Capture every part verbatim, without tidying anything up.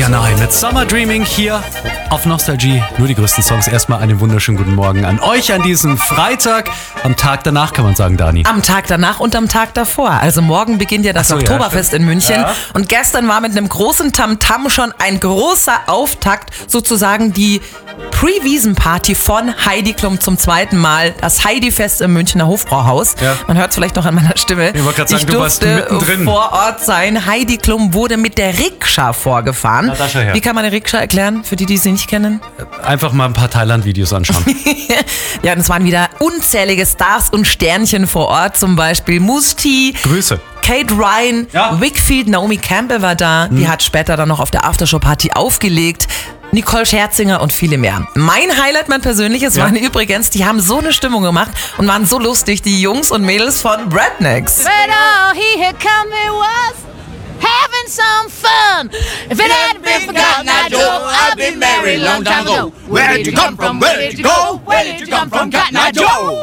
Janai mit Summer Dreaming hier auf Nostalgie. Nur die größten Songs. Erstmal einen wunderschönen guten Morgen an euch an diesem Freitag. Am Tag danach kann man sagen, Dani. Am Tag danach und am Tag davor. Also morgen beginnt ja das so, Oktoberfest ja, in München. Ja. Und gestern war mit einem großen Tamtam schon ein großer Auftakt, sozusagen die Pre-Wiesen-Party von Heidi Klum zum zweiten Mal. Das Heidi-Fest im Münchner Hofbrauhaus. Ja. Man hört es vielleicht noch an meiner Stimme. Ich wollte gerade sagen, ich du warst mittendrin. vor Ort sein. Heidi Klum wurde mit der Rikscha vorgefahren. Na, da schau her. Wie kann man eine Rikscha erklären, für die, die sie nicht kennen? Einfach mal ein paar Thailand-Videos anschauen. Ja, und es waren wieder unzählige Stars und Sternchen vor Ort, zum Beispiel Musti. Grüße. Kate Ryan, Ja. Wickfield, Naomi Campbell war da. Die hat später dann noch auf der Aftershow-Party aufgelegt. Nicole Scherzinger und viele mehr. Mein Highlight, mein persönliches, Ja. waren übrigens, die haben so eine Stimmung gemacht und waren so lustig, die Jungs und Mädels von Rednecks. But all he had come here was having some fun. If it hadn't been for God, now Joe, I've been married long time ago. Where did you come from? Where did you go? Where did you come from, Cotton Eye Joe?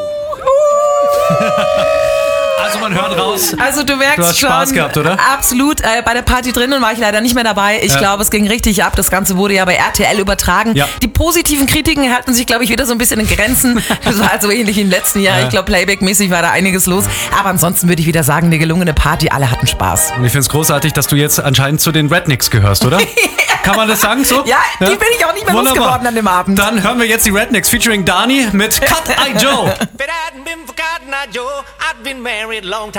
Also man hört raus. Also du merkst Du hast schon, Spaß gehabt, oder? Absolut. Äh, bei der Party drinnen war ich leider nicht mehr dabei. Ich Ja. glaube, es ging richtig ab. Das Ganze wurde ja bei R T L übertragen. Ja. Die positiven Kritiken halten sich, glaube ich, wieder so ein bisschen in Grenzen. Das war halt so ähnlich wie im letzten Jahr. Ja. Ich glaube, Playback-mäßig war da einiges los. Aber ansonsten würde ich wieder sagen, eine gelungene Party. Alle hatten Spaß. Und ich finde es großartig, dass du jetzt anscheinend zu den Rednecks gehörst, oder? Kann man das sagen so? Ja, die bin ich auch nicht mehr Wunderbar. losgeworden an dem Abend. Dann hören wir jetzt die Rednecks featuring Dani mit Cut Eye Joe. If it hadn't been for Cotton Eye Joe, I'd been married long time.